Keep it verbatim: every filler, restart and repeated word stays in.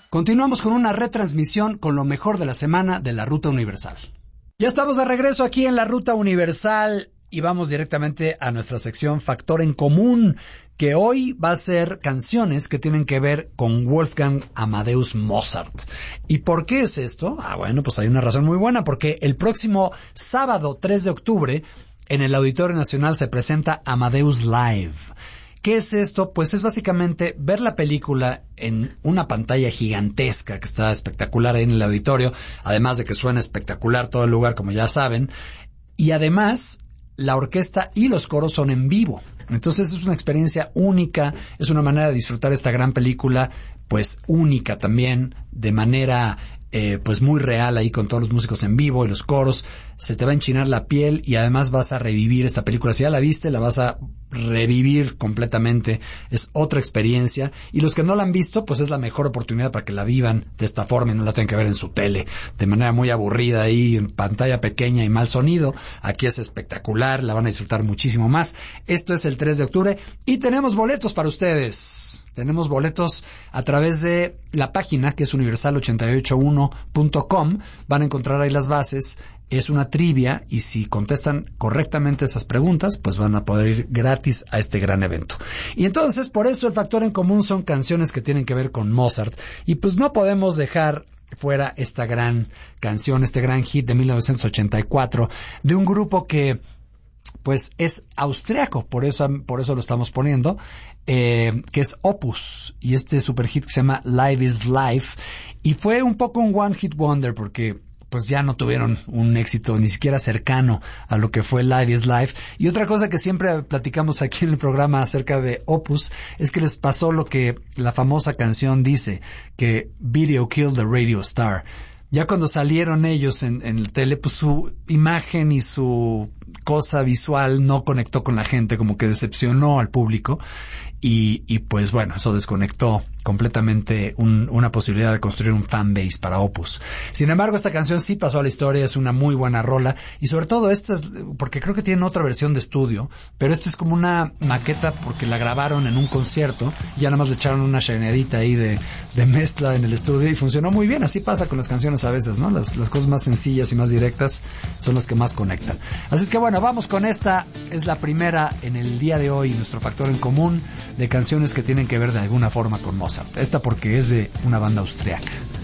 Continuamos con una retransmisión con lo mejor de la semana de la Ruta Universal. Ya estamos de regreso aquí en la Ruta Universal y vamos directamente a nuestra sección Factor en Común, que hoy va a ser canciones que tienen que ver con Wolfgang Amadeus Mozart. ¿Y por qué es esto? Ah, bueno, pues hay una razón muy buena, porque el próximo sábado tres de octubre en el Auditorio Nacional se presenta Amadeus Live. ¿Qué es esto? Pues es básicamente ver la película en una pantalla gigantesca que está espectacular ahí en el auditorio, además de que suena espectacular todo el lugar, como ya saben, y además la orquesta y los coros son en vivo. Entonces es una experiencia única, es una manera de disfrutar esta gran película, pues única también, de manera eh, pues muy real ahí con todos los músicos en vivo y los coros. Se te va a enchinar la piel y además vas a revivir esta película. Si ya la viste, la vas a revivir completamente. Es otra experiencia. Y los que no la han visto, pues es la mejor oportunidad para que la vivan de esta forma y no la tengan que ver en su tele de manera muy aburrida ahí, en pantalla pequeña y mal sonido. Aquí es espectacular, la van a disfrutar muchísimo más. Esto es el tres de octubre y tenemos boletos para ustedes. Tenemos boletos a través de la página que es universal ochenta y ocho uno punto com. Van a encontrar ahí las bases. Es una trivia y si contestan correctamente esas preguntas, pues van a poder ir gratis a este gran evento. Y entonces, por eso el factor en común son canciones que tienen que ver con Mozart. Y pues no podemos dejar fuera esta gran canción, este gran hit de mil novecientos ochenta y cuatro, de un grupo que pues es austriaco, por eso, por eso lo estamos poniendo, eh, que es Opus, y este super hit que se llama Live is Life, y fue un poco un one hit wonder, porque pues ya no tuvieron un éxito ni siquiera cercano a lo que fue Live is Life. Y otra cosa que siempre platicamos aquí en el programa acerca de Opus es que les pasó lo que la famosa canción dice, que Video Killed the Radio Star. Ya cuando salieron ellos en, en el tele, pues su imagen y su cosa visual no conectó con la gente, como que decepcionó al público. Y, y pues bueno, eso desconectó completamente un, una posibilidad de construir un fanbase para Opus. Sin embargo, esta canción sí pasó a la historia, es una muy buena rola, y sobre todo esta es, porque creo que tienen otra versión de estudio, pero esta es como una maqueta porque la grabaron en un concierto, y ya nada más le echaron una shaneadita ahí de, de mezcla en el estudio y funcionó muy bien. Así pasa con las canciones a veces, ¿no? Las, las cosas más sencillas y más directas son las que más conectan. Así es que bueno, vamos con esta, es la primera en el día de hoy, nuestro factor en común de canciones que tienen que ver de alguna forma con Mozart. Esta porque es de una banda austriaca.